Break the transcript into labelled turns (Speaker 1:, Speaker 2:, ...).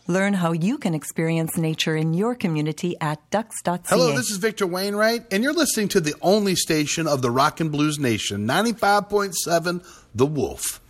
Speaker 1: Learn how you can experience nature in your community at ducks.ca.
Speaker 2: Hello, this is Victor Wainwright, and you're listening to the only station of the Rock and Blues Nation, 95.7 The Wolf.